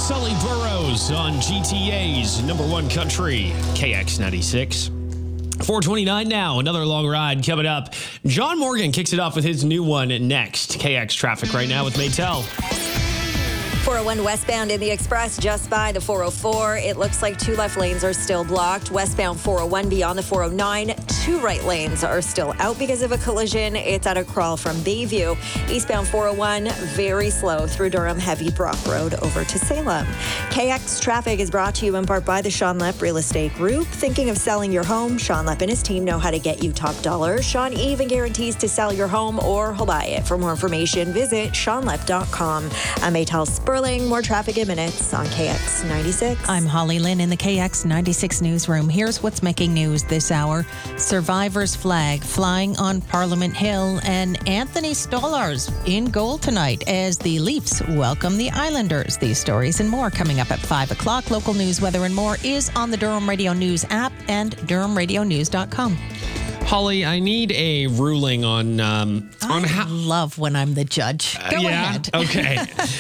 Sully Burrows on GTA's number one country, KX96. 429 now, another long ride coming up. John Morgan kicks it off with his new one next. KX traffic right now with Maytel. 401 westbound in the Express just by the 404. It looks like two left lanes are still blocked. Westbound 401 beyond the 409. Two right lanes are still out because of a collision. It's at a crawl from Bayview. Eastbound 401, very slow through Durham, heavy Brock Road over to Salem. KX traffic is brought to you in part by the Sean Lepp Real Estate Group. Thinking of selling your home? Sean Lepp and his team know how to get you top dollar. Sean even guarantees to sell your home or he'll buy it. For more information, visit SeanLepp.com. I'm Maytel Sperling. More traffic in minutes on KX96. I'm Holly Lynn in the KX96 newsroom. Here's what's making news this hour. Survivor's flag flying on Parliament Hill, and Anthony Stolarz in goal tonight as the Leafs welcome the Islanders. These stories and more coming up at 5 o'clock. Local news, weather, and more is on the Durham Radio News app and DurhamRadioNews.com. Holly, I need a ruling on I love when I'm the judge. Go ahead. Okay.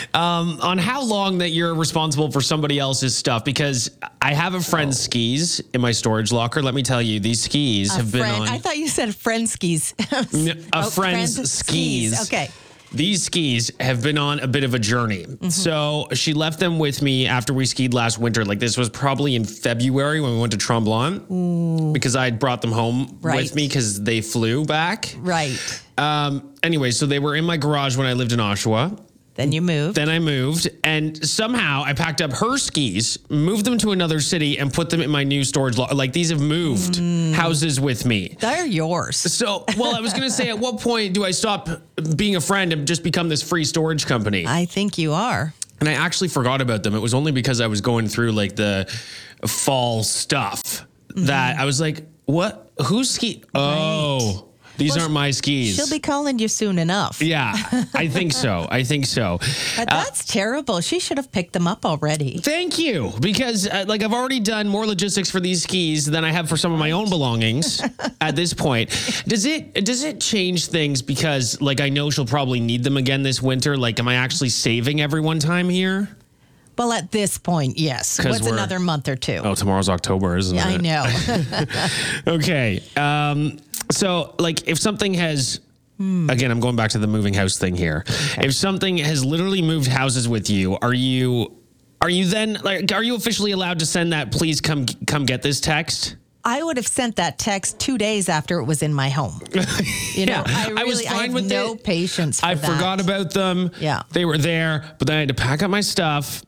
On how long that you're responsible for somebody else's stuff, because I have a friend's skis in my storage locker. Let me tell you, these skis have been on. I thought you said friend skis. A friend's skis. Okay. These skis have been on a bit of a journey. Mm-hmm. So she left them with me after we skied last winter. Like, this was probably in February when we went to Tremblant, because I had brought them home with me because they flew back. Right. Anyway, so they were in my garage when I lived in Oshawa. Then you moved. Then I moved, and somehow I packed up her skis, moved them to another city, and put them in my new storage locker. Like, these have moved houses with me. They're yours. So, well, I was going to say, at what point do I stop being a friend and just become this free storage company? I think you are. And I actually forgot about them. It was only because I was going through, like, the fall stuff that I was like, what? Who's ski? Oh. These aren't my skis. She'll be calling you soon enough. Yeah, I think so. But that's terrible. She should have picked them up already. Thank you. Because, like, I've already done more logistics for these skis than I have for some of my own belongings at this point. Does it change things? Because, like, I know she'll probably need them again this winter. Like, am I actually saving everyone time here? Well, at this point, yes. What's another month or two? Oh, tomorrow's October, isn't it? I know. Okay. So, like, if something has, again, I'm going back to the moving house thing here. If something has literally moved houses with you, are you then, like, are you officially allowed to send that, please come get this text? I would have sent that text 2 days after it was in my home. You know, I was fine with no patience for that. I forgot about them. Yeah. They were there, but then I had to pack up my stuff.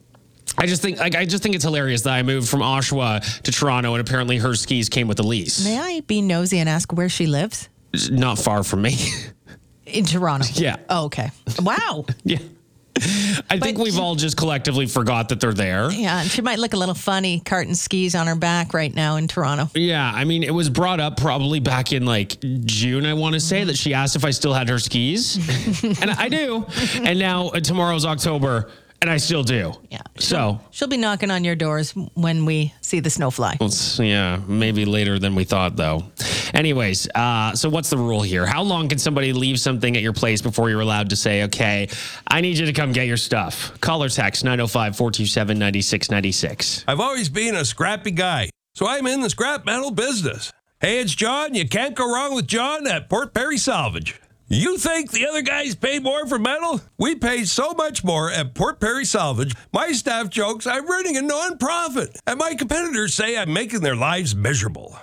I just think it's hilarious that I moved from Oshawa to Toronto, and apparently her skis came with the lease. May I be nosy and ask where she lives? Not far from me. In Toronto? Yeah. Oh, okay. Wow. Yeah. I think we've all just collectively forgot that they're there. Yeah, and she might look a little funny carting skis on her back right now in Toronto. Yeah, I mean, it was brought up probably back in, like, June, I want to say, that she asked if I still had her skis. And I do. And now tomorrow's October. And I still do. Yeah. So she'll be knocking on your doors when we see the snow fly. Yeah, maybe later than we thought, though. Anyways, so what's the rule here? How long can somebody leave something at your place before you're allowed to say, okay, I need you to come get your stuff? Call or text 905-427-9696. I've always been a scrappy guy, so I'm in the scrap metal business. Hey, it's John. You can't go wrong with John at Port Perry Salvage. You think the other guys pay more for metal? We pay so much more at Port Perry Salvage. My staff jokes I'm running a non-profit, and my competitors say I'm making their lives miserable.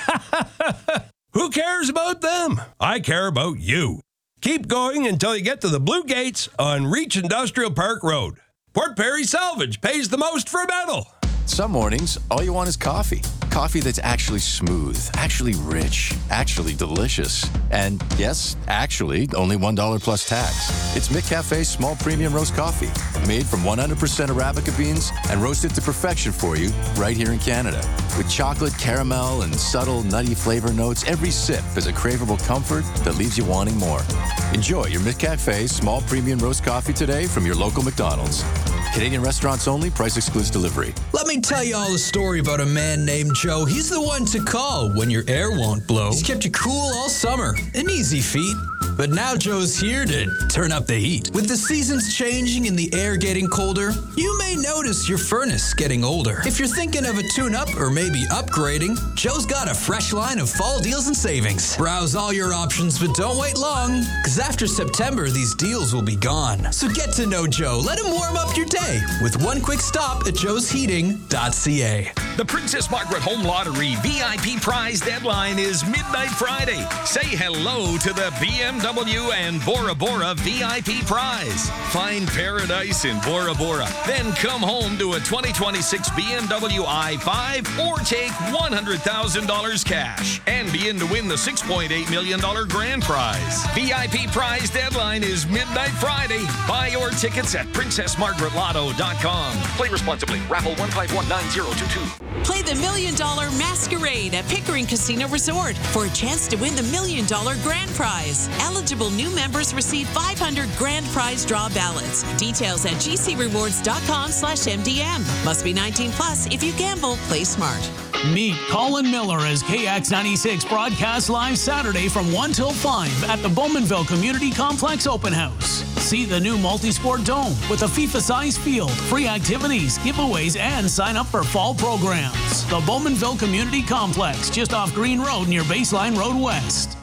Who cares about them? I care about you. Keep going until you get to the Blue Gates on Reach Industrial Park Road. Port Perry Salvage pays the most for metal. Some mornings, all you want is coffee. Coffee that's actually smooth, actually rich, actually delicious. And yes, actually, only $1 plus tax. It's McCafe's small premium roast coffee, made from 100% Arabica beans and roasted to perfection for you right here in Canada. With chocolate, caramel, and subtle nutty flavor notes, every sip is a craveable comfort that leaves you wanting more. Enjoy your McCafe small premium roast coffee today from your local McDonald's. Canadian restaurants only. Price excludes delivery. Let me tell you all a story about a man named Joe. He's the one to call when your air won't blow. He's kept you cool all summer. An easy feat. But now Joe's here to turn up the heat. With the seasons changing and the air getting colder, you may notice your furnace getting older. If you're thinking of a tune-up or maybe upgrading, Joe's got a fresh line of fall deals and savings. Browse all your options, but don't wait long, because after September, these deals will be gone. So get to know Joe. Let him warm up your day with one quick stop at joesheating.ca. The Princess Margaret Home Lottery VIP prize deadline is midnight Friday. Say hello to the BMW and Bora Bora VIP prize. Find paradise in Bora Bora. Then come home to a 2026 BMW i5 or take $100,000 cash and be in to win the $6.8 million grand prize. VIP prize deadline is midnight Friday. Buy your tickets at PrincessMargaretLotto.com. Play responsibly. Raffle 1519022. Play the $1 Million Masquerade at Pickering Casino Resort for a chance to win the $1 Million grand prize. Eligible new members receive 500 grand prize draw ballots. Details at gcrewards.com/MDM. Must be 19 plus. If you gamble, play smart. Meet Colin Miller as KX96 broadcasts live Saturday from 1 till 5 at the Bowmanville Community Complex Open House. See the new multi-sport dome with a FIFA-sized field, free activities, giveaways, and sign up for fall programs. The Bowmanville Community Complex, just off Green Road near Baseline Road West.